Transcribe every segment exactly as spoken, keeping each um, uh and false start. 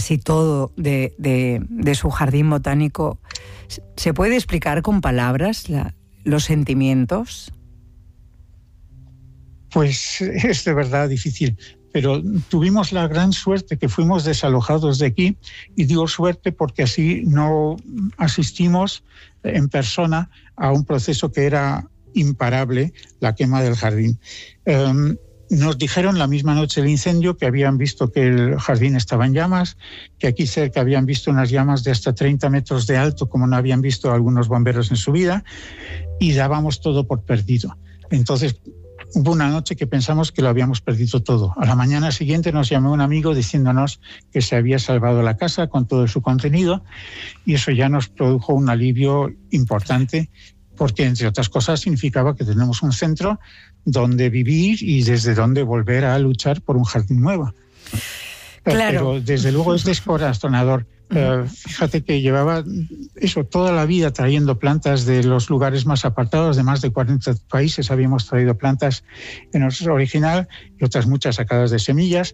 casi todo de, de, de su jardín botánico. ¿Se puede explicar con palabras la, los sentimientos? Pues es de verdad difícil, pero tuvimos la gran suerte que fuimos desalojados de aquí, y digo suerte porque así no asistimos en persona a un proceso que era imparable, la quema del jardín. Um, nos dijeron la misma noche del incendio que habían visto que el jardín estaba en llamas, que aquí cerca habían visto unas llamas de hasta treinta metros de alto, como no habían visto algunos bomberos en su vida, y dábamos todo por perdido. Entonces, hubo una noche que pensamos que lo habíamos perdido todo. A la mañana siguiente nos llamó un amigo diciéndonos que se había salvado la casa con todo su contenido, y eso ya nos produjo un alivio importante, porque entre otras cosas significaba que tenemos un centro donde vivir y desde donde volver a luchar por un jardín nuevo. Claro. Pero desde luego es descorazonador. Uh, fíjate que llevaba eso toda la vida trayendo plantas de los lugares más apartados, de más de cuarenta países habíamos traído plantas en nuestro original y otras muchas sacadas de semillas,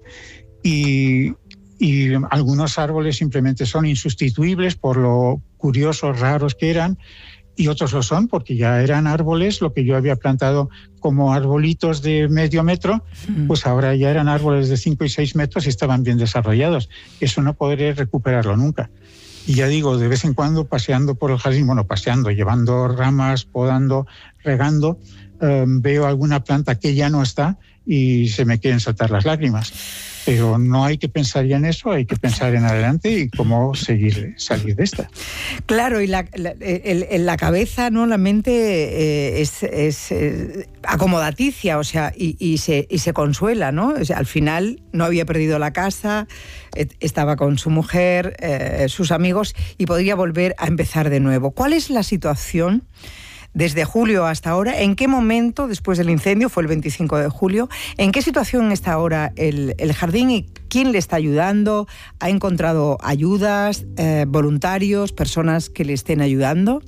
y, y algunos árboles simplemente son insustituibles por lo curiosos, raros que eran, y otros lo son porque ya eran árboles, lo que yo había plantado como arbolitos de medio metro, pues ahora ya eran árboles de cinco y seis metros y estaban bien desarrollados. Eso no podré recuperarlo nunca. Y ya digo, de vez en cuando paseando por el jardín, bueno, paseando, llevando ramas, podando, regando, eh, veo alguna planta que ya no está y se me quieren saltar las lágrimas. Pero no hay que pensar ya en eso, hay que pensar en adelante y cómo seguir, salir de esta. Claro, y la, la, el, el, la cabeza, ¿no? La mente eh, es, es eh, acomodaticia, o sea, y, y, se, y se consuela, ¿no? O sea, al final no había perdido la casa, eh, estaba con su mujer, eh, sus amigos, y podría volver a empezar de nuevo. ¿Cuál es la situación desde julio hasta ahora? ¿En qué momento, después del incendio, fue el veinticinco de julio, en qué situación está ahora el, el jardín y quién le está ayudando? ¿Ha encontrado ayudas, eh, voluntarios, personas que le estén ayudando?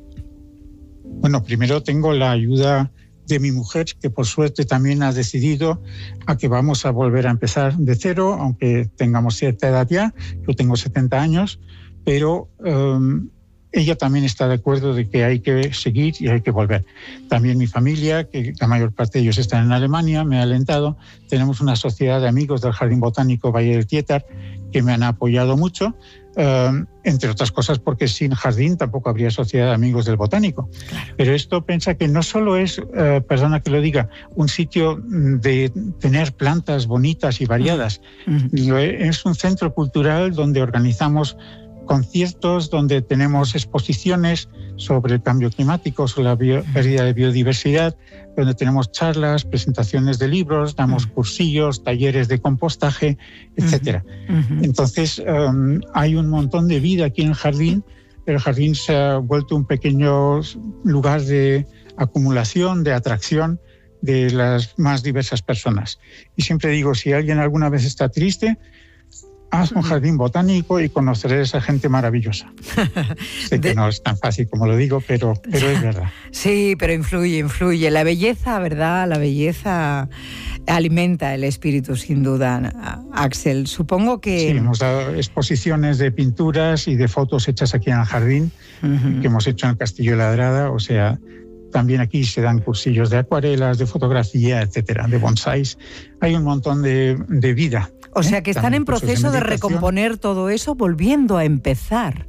Bueno, primero tengo la ayuda de mi mujer, que por suerte también ha decidido a que vamos a volver a empezar de cero, aunque tengamos cierta edad ya. Yo tengo setenta años, pero Um, ella también está de acuerdo de que hay que seguir y hay que volver. También mi familia, que la mayor parte de ellos están en Alemania, me ha alentado. Tenemos una sociedad de amigos del Jardín Botánico Valle del Tietar que me han apoyado mucho, uh, entre otras cosas porque sin jardín tampoco habría sociedad de amigos del Botánico. Claro. Pero esto piensa que no solo es, uh, perdona que lo diga, un sitio de tener plantas bonitas y variadas. Uh-huh. Es un centro cultural donde organizamos conciertos, donde tenemos exposiciones sobre el cambio climático, sobre la bio, pérdida de biodiversidad, donde tenemos charlas, presentaciones de libros, damos uh-huh. cursillos, talleres de compostaje, etcétera. Uh-huh. Entonces, um, hay un montón de vida aquí en el jardín. El jardín se ha vuelto un pequeño lugar de acumulación, de atracción de las más diversas personas. Y siempre digo, si alguien alguna vez está triste, haz un jardín botánico y conoceré a esa gente maravillosa. Sé que de... no es tan fácil como lo digo, pero, pero es verdad. Sí, pero influye, influye. La belleza, ¿verdad? La belleza alimenta el espíritu, sin duda, Axel. Supongo que... Sí, hemos dado exposiciones de pinturas y de fotos hechas aquí en el jardín, uh-huh. que hemos hecho en el Castillo de Ladrada, o sea... También aquí se dan cursillos de acuarelas, de fotografía, etcétera, de bonsáis. Hay un montón de, de vida. O sea que están También en proceso de, de recomponer todo eso, volviendo a empezar.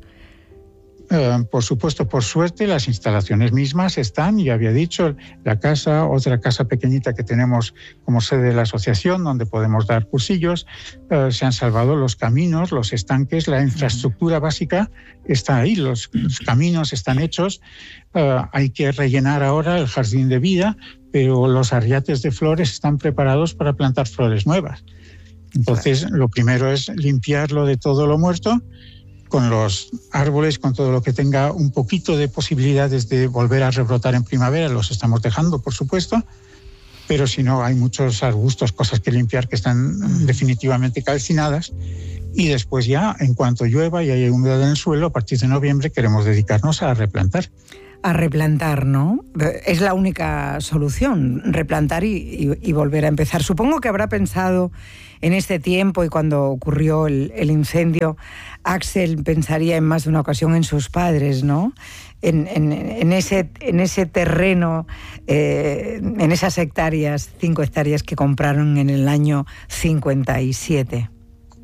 Uh, por supuesto, por suerte, las instalaciones mismas están, ya había dicho, la casa, otra casa pequeñita que tenemos como sede de la asociación, donde podemos dar cursillos. Uh, se han salvado los caminos, los estanques, la infraestructura básica está ahí, los, los caminos están hechos. Uh, hay que rellenar ahora el jardín de vida, pero los arriates de flores están preparados para plantar flores nuevas. Entonces, lo primero es limpiarlo de todo lo muerto, con los árboles, con todo lo que tenga un poquito de posibilidades de volver a rebrotar en primavera, los estamos dejando, por supuesto, pero si no, hay muchos arbustos, cosas que limpiar que están definitivamente calcinadas, Y después ya, en cuanto llueva y haya humedad en el suelo, a partir de noviembre queremos dedicarnos a replantar. A replantar, ¿no? Es la única solución, replantar y, y, y volver a empezar. Supongo que habrá pensado en este tiempo y cuando ocurrió el, el incendio, Axel pensaría en más de una ocasión en sus padres, ¿no? En, en, en, ese, en ese terreno, eh, en esas hectáreas, cinco hectáreas que compraron en el año cincuenta y siete.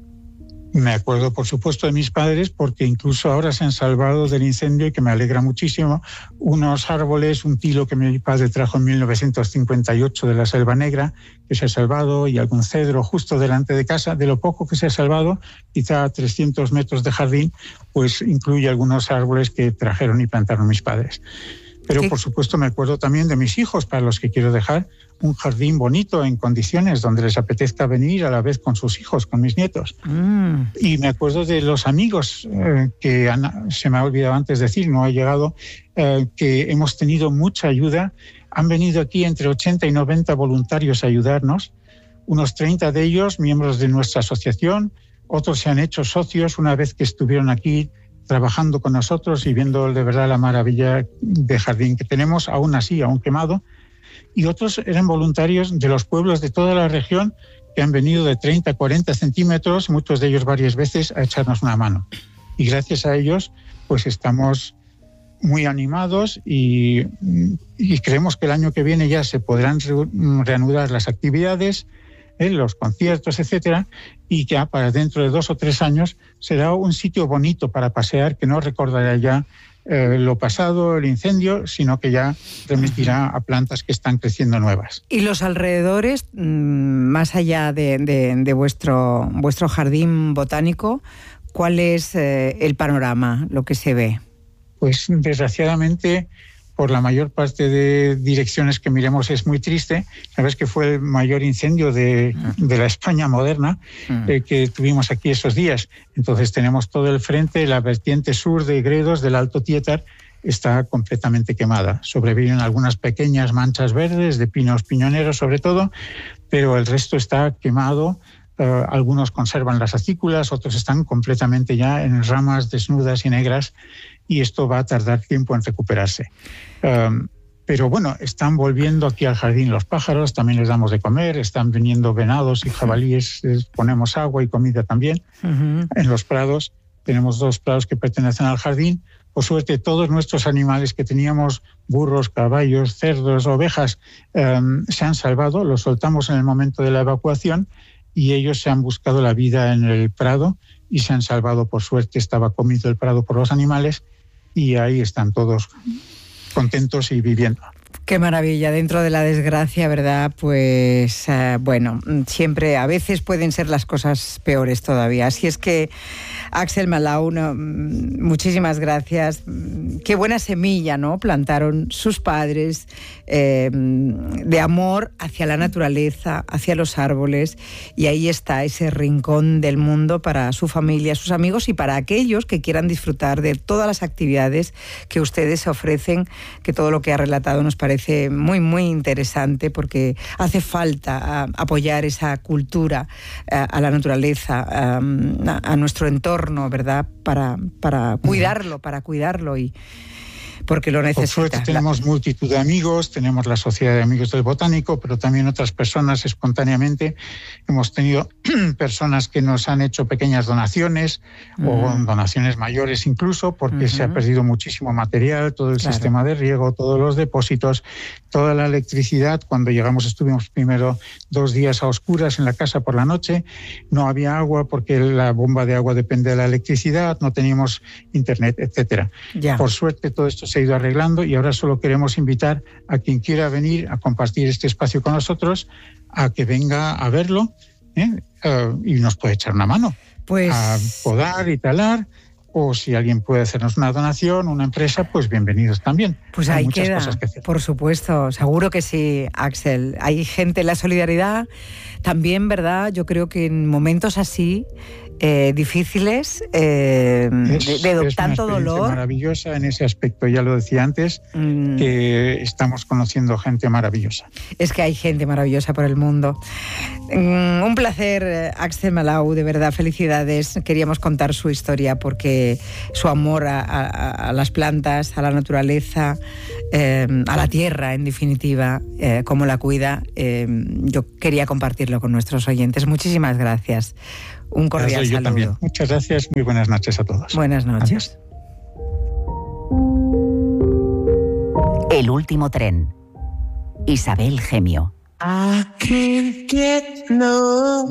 Me acuerdo, por supuesto, de mis padres, porque incluso ahora se han salvado del incendio y que me alegra muchísimo. Unos árboles, un tilo que mi padre trajo en mil novecientos cincuenta y ocho de la Selva Negra, que se ha salvado, y algún cedro justo delante de casa. De lo poco que se ha salvado, quizá a trescientos metros de jardín, pues incluye algunos árboles que trajeron y plantaron mis padres. Pero, ¿qué? Por supuesto, me acuerdo también de mis hijos, para los que quiero dejar un jardín bonito, en condiciones, donde les apetezca venir a la vez con sus hijos, con mis nietos. Mm. Y me acuerdo de los amigos, eh, que han, se me ha olvidado antes decir, no ha llegado, eh, que hemos tenido mucha ayuda. Han venido aquí entre ochenta y noventa voluntarios a ayudarnos, unos treinta de ellos miembros de nuestra asociación, otros se han hecho socios una vez que estuvieron aquí trabajando con nosotros y viendo de verdad la maravilla de jardín que tenemos, aún así, aún quemado. Y otros eran voluntarios de los pueblos de toda la región que han venido de treinta, cuarenta centímetros, muchos de ellos varias veces, a echarnos una mano. Y gracias a ellos, pues estamos muy animados y, y creemos que el año que viene ya se podrán re, reanudar las actividades, eh, los conciertos, etcétera, y ya para dentro de dos o tres años será un sitio bonito para pasear que no recordará ya Eh, lo pasado, el incendio, sino que ya remitirá a plantas que están creciendo nuevas. ¿Y los alrededores, más allá de, de, de vuestro, vuestro jardín botánico, cuál es eh, el panorama, lo que se ve? Pues desgraciadamente, por la mayor parte de direcciones que miremos es muy triste. Sabes que fue el mayor incendio de, de la España moderna eh, que tuvimos aquí esos días. Entonces tenemos todo el frente, la vertiente sur de Gredos, del Alto Tietar, está completamente quemada. Sobreviven algunas pequeñas manchas verdes de pinos piñoneros sobre todo, pero el resto está quemado. Uh, algunos conservan las acículas, otros están completamente ya en ramas desnudas y negras, y esto va a tardar tiempo en recuperarse. Um, pero bueno, están volviendo aquí al jardín los pájaros, también les damos de comer, están viniendo venados y jabalíes, les ponemos agua y comida también. Uh-huh. En los prados, tenemos dos prados que pertenecen al jardín. Por suerte, todos nuestros animales que teníamos, burros, caballos, cerdos, ovejas, um, se han salvado, los soltamos en el momento de la evacuación, y ellos se han buscado la vida en el prado y se han salvado, por suerte. Estaba comido el prado por los animales y ahí están todos contentos y viviendo. Qué maravilla, dentro de la desgracia, ¿verdad? Pues eh, bueno, siempre, a veces pueden ser las cosas peores todavía. Así es que, Axel Malau, no, muchísimas gracias. Qué buena semilla, ¿no? Plantaron sus padres eh, de amor hacia la naturaleza, hacia los árboles, y ahí está ese rincón del mundo para su familia, sus amigos y para aquellos que quieran disfrutar de todas las actividades que ustedes ofrecen, que todo lo que ha relatado nos parece muy, muy interesante, porque hace falta uh, apoyar esa cultura uh, a la naturaleza, um, a, a nuestro entorno, ¿verdad? Para, para cuidarlo, para cuidarlo y porque lo necesita. Por suerte tenemos multitud de amigos, tenemos la Sociedad de Amigos del Botánico, pero también otras personas espontáneamente. Hemos tenido personas que nos han hecho pequeñas donaciones, uh-huh. o donaciones mayores incluso, porque uh-huh. se ha perdido muchísimo material, todo el claro. sistema de riego, todos los depósitos, toda la electricidad. Cuando llegamos estuvimos primero dos días a oscuras en la casa por la noche, no había agua porque la bomba de agua depende de la electricidad, no teníamos internet, etcétera. Ya. Por suerte todo esto se ha ido arreglando y ahora solo queremos invitar a quien quiera venir a compartir este espacio con nosotros a que venga a verlo, ¿eh? uh, y nos puede echar una mano, pues a podar y talar, o si alguien puede hacernos una donación, una empresa, pues bienvenidos también. Pues hay ahí muchas queda, cosas que hacer. Por supuesto, seguro que sí, Axel. Hay gente, la solidaridad también, ¿verdad? Yo creo que en momentos así eh, difíciles, eh, es, de, de es tanto una dolor. Maravillosa en ese aspecto, ya lo decía antes, mm. que estamos conociendo gente maravillosa. Es que hay gente maravillosa por el mundo. Mm, un placer, Axel Malau, de verdad, felicidades. Queríamos contar su historia porque su amor a, a, a las plantas, a la naturaleza, eh, a la tierra, en definitiva, eh, cómo la cuida, eh, yo quería compartirlo con nuestros oyentes. Muchísimas gracias. Un cordial gracias, saludo. Yo también. Muchas gracias. Muy buenas noches a todos. Buenas noches. Adiós. El último tren. Isabel Gemio. I can't get no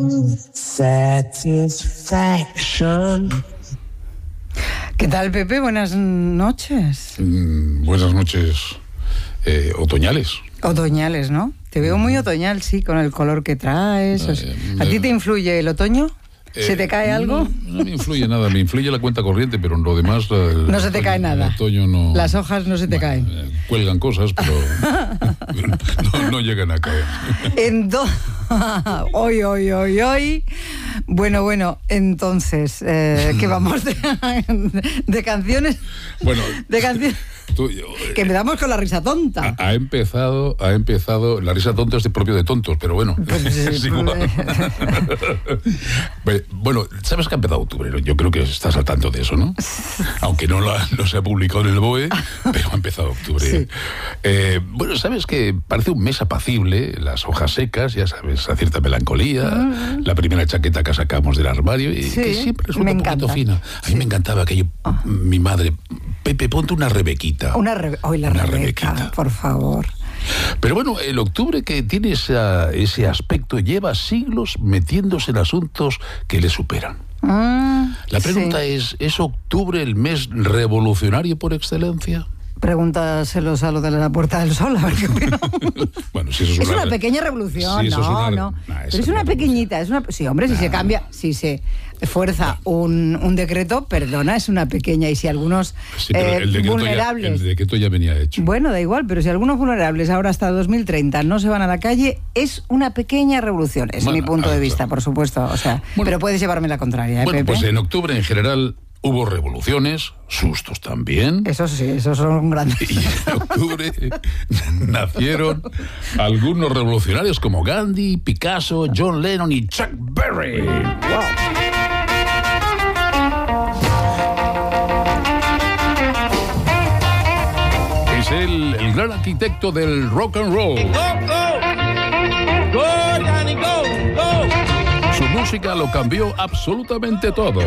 satisfaction. ¿Qué tal, Pepe? Buenas noches. Mm, buenas noches eh, otoñales. Otoñales, ¿no? Te veo muy otoñal, sí, con el color que traes. Eh, ¿A eh, ti te influye el otoño? ¿Se te cae algo? No, no me influye nada, me influye la cuenta corriente, pero en lo demás... El, no se te otoño, nada. El otoño no... Las hojas no se te bueno, caen. Eh, cuelgan cosas, pero no, no llegan a caer. Entonces, hoy, hoy, hoy, hoy. Bueno, bueno, entonces, eh, ¿qué vamos de, de canciones? Bueno, de canciones... Tú, yo, que me damos con la risa tonta. Ha, ha empezado, ha empezado, la risa tonta es de propio de tontos, pero bueno. Pues, es igual. Bueno, ¿sabes que ha empezado octubre? Yo creo que estás al tanto de eso, ¿no? Aunque no, la, no se ha publicado en el B O E, pero ha empezado octubre. Sí. Eh, bueno, ¿sabes que parece un mes apacible? Las hojas secas, ya sabes, a cierta melancolía, mm. la primera chaqueta que sacamos del armario y sí, que siempre es un poquito fina. A mí sí. me encantaba aquello, oh. mi madre, Pepe, ponte una rebequita. Una Rebe- Hoy la una Rebeca, rebequita. Por favor. Pero bueno, el octubre que tiene esa, ese aspecto lleva siglos metiéndose en asuntos que le superan. Mm, la pregunta sí. es, ¿es octubre el mes revolucionario por excelencia? Pregúntaselos a lo de la Puerta del Sol, a ver qué opinan. Bueno, si eso es, es una, una pequeña revolución, si no, es una, no. Nah, Pero es una pequeñita, es una, sí, hombre, si nah. se cambia, si se fuerza un, un decreto, perdona, es una pequeña, y si algunos sí, pero eh, el decreto vulnerables... Ya, el decreto ya venía hecho. Bueno, da igual, pero si algunos vulnerables ahora hasta dos mil treinta no se van a la calle, es una pequeña revolución, es bueno, mi punto de vista, por supueo, o sea, bueno, pero puedes llevarme la contraria, ¿eh, bueno, Pepe? Pues en octubre en general hubo revoluciones, sustos también. Eso sí, esos son grandes. Y en octubre nacieron algunos revolucionarios como Gandhi, Picasso, John Lennon y Chuck Berry. ¡Wow! Es el, el gran arquitecto del rock and roll. Go, go. Go, Johnny, go, go. Su música lo cambió absolutamente todo.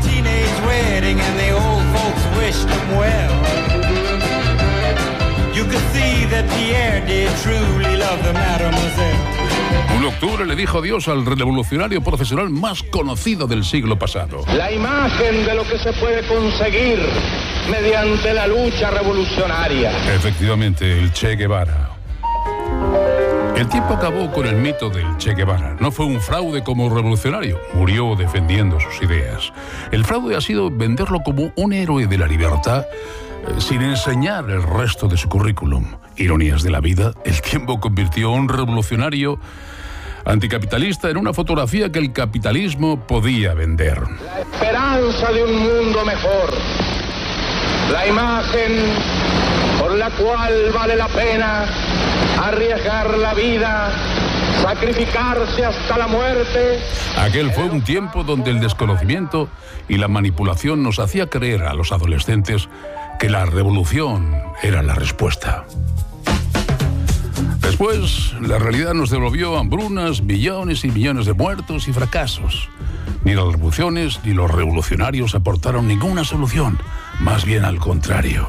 Un octubre le dijo adiós al revolucionario profesional más conocido del siglo pasado. La imagen de lo que se puede conseguir mediante la lucha revolucionaria. Efectivamente, el Che Guevara. El tiempo acabó con el mito del Che Guevara. No fue un fraude como revolucionario, murió defendiendo sus ideas. El fraude ha sido venderlo como un héroe de la libertad eh, sin enseñar el resto de su currículum. Ironías de la vida, el tiempo convirtió a un revolucionario anticapitalista en una fotografía que el capitalismo podía vender. La esperanza de un mundo mejor, la imagen por la cual vale la pena arriesgar la vida, sacrificarse hasta la muerte. Aquel fue un tiempo donde el desconocimiento y la manipulación nos hacía creer a los adolescentes que la revolución era la respuesta. Después, la realidad nos devolvió hambrunas, millones y millones de muertos y fracasos. Ni las revoluciones ni los revolucionarios aportaron ninguna solución, más bien al contrario.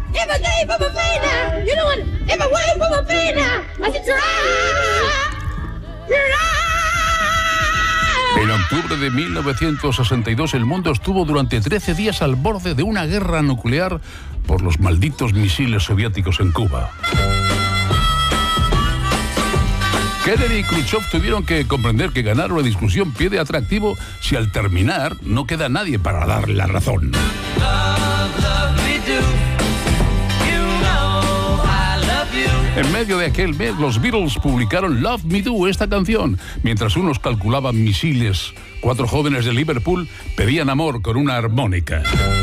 En octubre de mil novecientos sesenta y dos, el mundo estuvo durante trece días al borde de una guerra nuclear por los malditos misiles soviéticos en Cuba. Kennedy y Khrushchev tuvieron que comprender que ganar una discusión pierde atractivo si al terminar no queda nadie para darle la razón. Love, love me do. You know I love you. En medio de aquel mes, los Beatles publicaron Love Me Do, esta canción. Mientras unos calculaban misiles, cuatro jóvenes de Liverpool pedían amor con una armónica.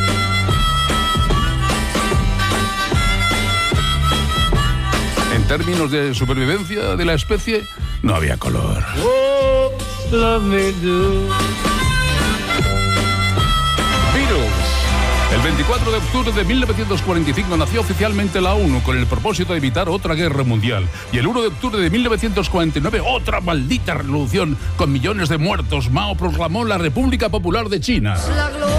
En términos de supervivencia de la especie, no había color. Oh, love me do. Beatles. El veinticuatro de octubre de mil novecientos cuarenta y cinco nació oficialmente la ONU con el propósito de evitar otra guerra mundial. Y el uno de octubre de mil novecientos cuarenta y nueve, otra maldita revolución con millones de muertos. Mao proclamó la República Popular de China.